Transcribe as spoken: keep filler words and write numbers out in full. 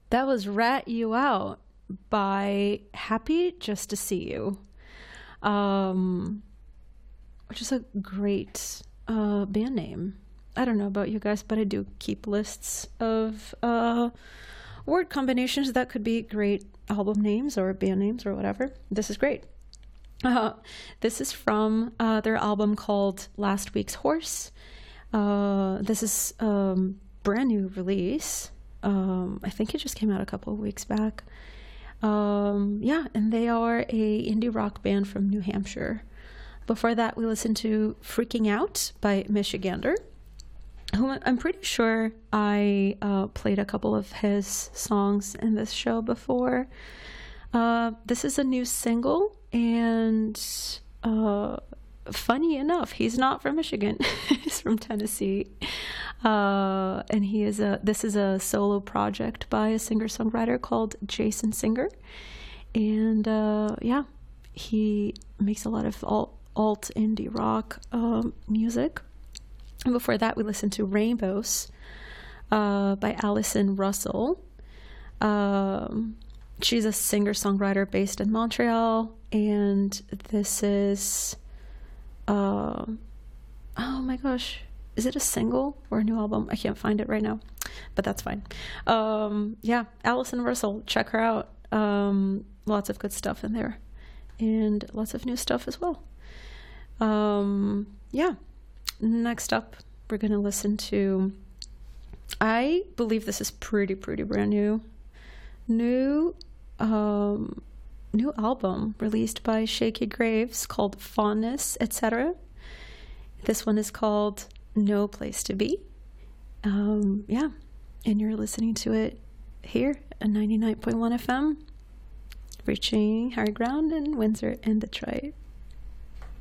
That was Rat You Out by Happy Just to See You, um, which is a great uh, band name. I don't know about you guys, but I do keep lists of uh, word combinations that could be great album names or band names or whatever. This is great. Uh, this is from uh, their album called Last Week's Horse. Uh, this is a um, brand new release. Um, I think it just came out a couple of weeks back. Um, yeah, and they are a indie rock band from New Hampshire. Before that, we listened to Freaking Out by Michigander, who I'm pretty sure I uh, played a couple of his songs in this show before. Uh, this is a new single, and uh, funny enough, he's not from Michigan. He's from Tennessee. Uh, and he is a, this is a solo project by a singer-songwriter called Jason Singer. And, uh, yeah, he makes a lot of alt, alt indie rock, um, music. And before that, we listened to Rainbows, uh, by Allison Russell. Um, she's a singer-songwriter based in Montreal. And this is, uh, oh my gosh. Is it a single or a new album? I can't find it right now, but that's fine. Um, yeah, Allison Russell, check her out. Um, lots of good stuff in there, and lots of new stuff as well. Um, yeah, next up, we're going to listen to, I believe this is pretty, pretty brand new. New, um, new album released by Shaky Graves called Fondness, et cetera. This one is called No Place to Be. Um, yeah, and you're listening to it here at ninety-nine point one F M, reaching higher ground in Windsor and Detroit.